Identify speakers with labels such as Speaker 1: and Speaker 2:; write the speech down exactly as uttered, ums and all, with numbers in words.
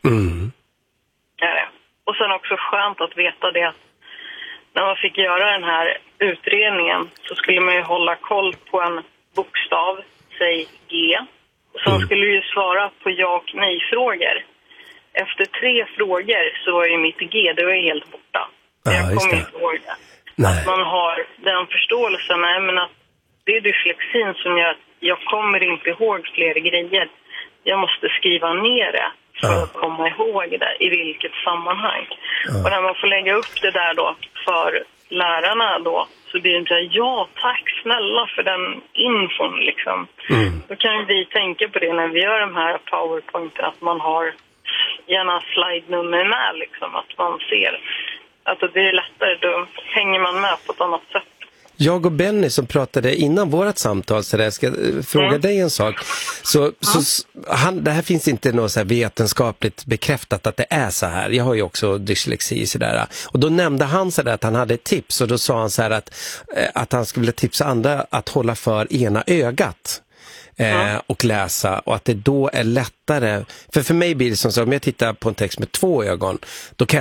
Speaker 1: Mm.
Speaker 2: Ja, det. Och sen också skönt att veta det. När man fick göra den här utredningen så skulle man ju hålla koll på en bokstav, säg G. Och sen mm. skulle du ju svara på ja och nej-frågor. Efter tre frågor så var ju mitt G, det var ju helt borta.
Speaker 1: Ja,
Speaker 2: jag kommer inte ihåg det.
Speaker 1: Nej.
Speaker 2: Att man har den förståelsen, nej, men att det är dyslexin som gör att jag kommer inte ihåg fler grejer. Jag måste skriva ner det för ja. att komma ihåg det i vilket sammanhang. Ja. Och när man får lägga upp det där då för lärarna då, så blir det inte ja tack snälla för den infon liksom.
Speaker 1: Mm.
Speaker 2: Då kan vi tänka på det när vi gör de här powerpointen, att man har gärna slide-nummer med liksom, att man ser att det är lättare, då hänger man med på ett annat sätt.
Speaker 1: Jag och Benny som pratade innan vårat samtal, så där, jag ska fråga mm. dig en sak. Så, mm. så han, det här finns inte något så här vetenskapligt bekräftat att det är så här. Jag har ju också dyslexi så där. Och då nämnde han så där att han hade ett tips, och då sa han så här att, att han skulle vilja tipsa andra att hålla för ena ögat. Eh, mm. och läsa, och att det då är lättare, för för mig blir det som så, om jag tittar på en text med två ögon, då kan